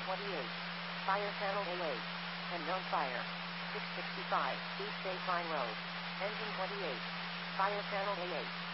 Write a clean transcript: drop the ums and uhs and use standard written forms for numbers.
28. Fire channel A8. Unknown fire. 665 East State Line Road. Engine 28. Fire channel A8.